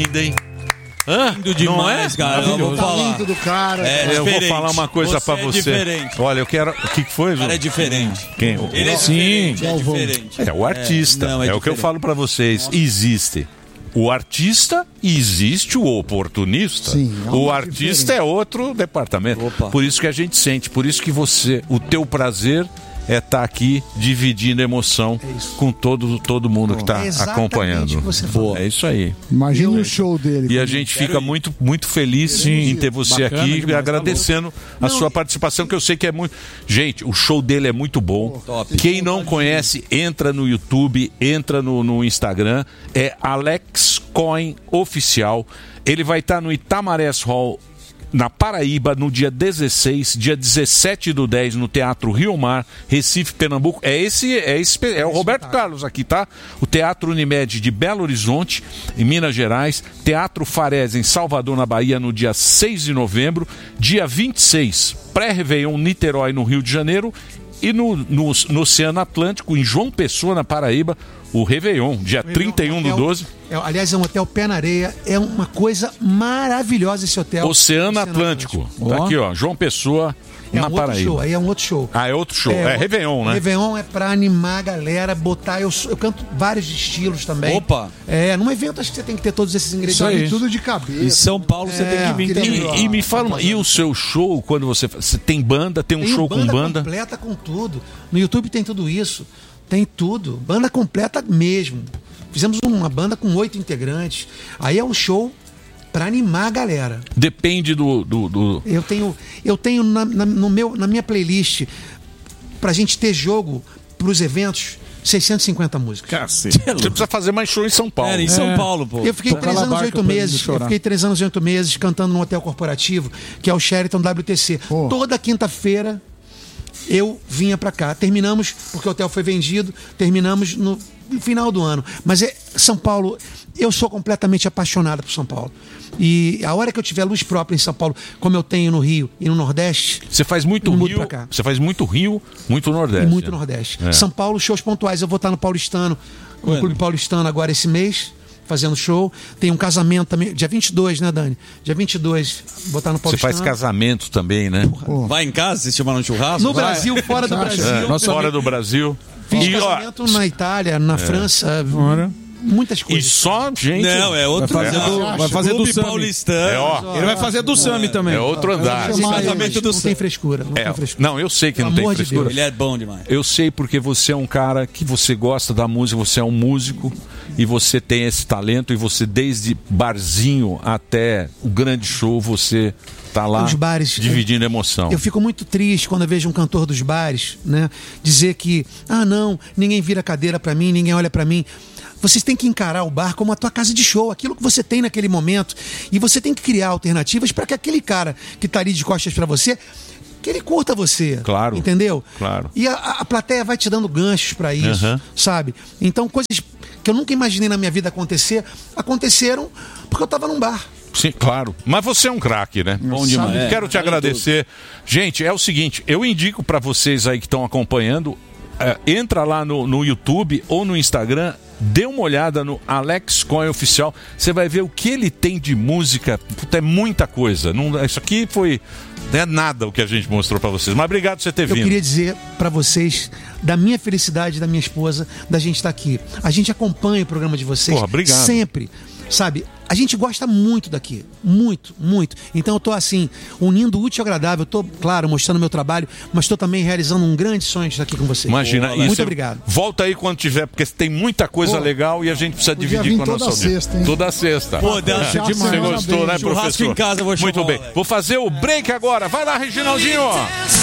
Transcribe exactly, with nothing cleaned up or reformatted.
hein? Hã? Lindo demais, não é? cara. Eu vou falar. do cara. É eu vou falar uma coisa você pra é você. Diferente. Olha, eu quero. O que, que foi, Ju? O cara é diferente. Quem? Ele é Sim. diferente. É, diferente. É o artista. É, não, é é o que eu falo pra vocês. Nossa. Existe o artista e existe o oportunista. Sim, é o artista diferente. É outro departamento. Opa. Por isso que a gente sente, por isso que você, o teu prazer é estar tá aqui dividindo emoção é com todo, todo mundo que está é acompanhando. Que é isso aí. Imagina o show dele. E a gente fica muito, muito feliz Sim, em ter você aqui e agradecendo tá a sua participação, que eu sei que é muito... Gente, o show dele é muito bom. Top. Quem não conhece, entra no YouTube, entra no, no Instagram. É Alex Cohen Oficial. Ele vai estar tá no Itamarés Hall, na Paraíba, no dia dezesseis, dia dezessete do dez, no Teatro Rio Mar, Recife, Pernambuco. É esse, é esse, é o Roberto Carlos aqui, tá? O Teatro Unimed de Belo Horizonte, em Minas Gerais. Teatro Farés, em Salvador, na Bahia, no dia seis de novembro. Dia vinte e seis, pré-Réveillon, Niterói, no Rio de Janeiro. E no, no, no Oceano Atlântico, em João Pessoa, na Paraíba, o Réveillon, dia trinta e um do doze. É, aliás, é um hotel pé na areia. É uma coisa maravilhosa esse hotel. Oceano, Oceano Atlântico. Atlântico. Tá oh. aqui, ó. João Pessoa, é na um Paraíba. Show. Aí é um outro show. Ah, é outro show. É, é Réveillon, né? Réveillon é pra animar a galera, botar... Eu, eu canto vários estilos também. Opa! É, num evento acho que você tem que ter todos esses ingredientes. Tudo de cabeça. Em São Paulo você é, tem que vir também. E, e me fala, uma, e o seu show, quando você... Você tem banda, tem um tem show banda com banda? completa com tudo. No YouTube tem tudo isso. Tem tudo. Banda completa mesmo. Fizemos uma banda com oito integrantes. Aí é um show para animar a galera. Depende do... do, do... Eu tenho, eu tenho na, na, no meu, na minha playlist, pra gente ter jogo pros eventos, seiscentas e cinquenta músicas. Cacete. Você precisa fazer mais show em São Paulo. É, em São é. Paulo, pô. Eu fiquei três anos e oito meses. Eu fiquei três anos e oito meses cantando num hotel corporativo, que é o Sheraton W T C. Oh. Toda quinta-feira eu vinha pra cá. Terminamos, porque o hotel foi vendido, terminamos no final do ano. Mas é São Paulo, eu sou completamente apaixonado por São Paulo. E a hora que eu tiver luz própria em São Paulo, como eu tenho no Rio e no Nordeste, você faz muito Rio, pra cá. Você faz muito Rio, muito Nordeste. E muito Nordeste. É. São Paulo, shows pontuais. Eu vou estar no Paulistano, no Clube Paulistano agora esse mês, fazendo show. Tem um casamento também, dia vinte e dois, né, Dani? Dia vinte e dois, vou estar no Paulistano. Você faz casamento também, né? Porra. Vai em casa, se chamar no churrasco? No vai. Brasil, fora do Brasil. É. Nossa, fora do Brasil. Fiz e, casamento ó, na Itália, na é. França, Ora. muitas coisas. E só gente... Não, é outro... Vai fazer do, vai fazer do Sami. Paulistano. É, ó. Ele vai fazer do Sami também. É outro andar. Esse casamento do não tem frescura. Não, é, tem frescura. não, eu sei que Pelo não tem frescura. De Ele é bom demais. Eu sei porque você é um cara que você gosta da música, você é um músico e você tem esse talento e você desde barzinho até o grande show, você... tá lá os bares, dividindo emoção. Eu fico muito triste quando eu vejo um cantor dos bares, né, dizer que, ah não, ninguém vira cadeira pra mim, ninguém olha pra mim. Vocês têm que encarar o bar como a tua casa de show, aquilo que você tem naquele momento, e você tem que criar alternativas para que aquele cara que tá ali de costas pra você, que ele curta você. Claro. Entendeu? Claro. E a, a plateia vai te dando ganchos pra isso, uhum. sabe? Então coisas que eu nunca imaginei na minha vida acontecer, aconteceram porque eu tava num bar. Sim, claro. Mas você é um craque, né? Bom demais. É, Quero te agradecer. Gente, é o seguinte, eu indico para vocês aí que estão acompanhando, é, entra lá no, no YouTube ou no Instagram, dê uma olhada no Alex Cohen Oficial, você vai ver o que ele tem de música. Puta, é muita coisa. Não, isso aqui foi... Não é nada o que a gente mostrou para vocês. Mas obrigado por você ter eu vindo. Eu queria dizer para vocês da minha felicidade, da minha esposa, da gente estar aqui. A gente acompanha o programa de vocês. Porra, obrigado. Sempre. Sabe, a gente gosta muito daqui, muito, muito. Então eu tô assim, unindo o útil ao agradável, eu tô, claro, mostrando meu trabalho, mas tô também realizando um grande sonho de estar aqui com vocês. Imagina, Pô, muito isso, obrigado. Volta aí quando tiver, porque tem muita coisa Pô, legal e a gente precisa dividir com a nossa audiência. Toda sexta. Pô, dá é. demais. Você gostou, né, Churrasco professor? em casa, eu vou chamar. Muito bem. Vou fazer o break agora. Vai lá, Reginaldinho.